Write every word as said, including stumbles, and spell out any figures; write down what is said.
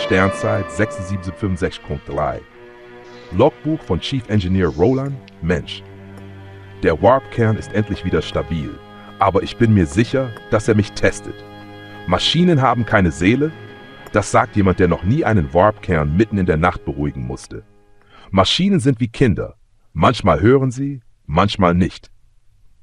Sternzeit sechs sieben fünf sechs Punkt drei. Logbuch von Chief Engineer Roland, Mensch. Der Warp-Kern ist endlich wieder stabil, aber ich bin mir sicher, dass er mich testet. Maschinen haben keine Seele? Das sagt jemand, der noch nie einen Warp-Kern mitten in der Nacht beruhigen musste. Maschinen sind wie Kinder. Manchmal hören sie, manchmal nicht.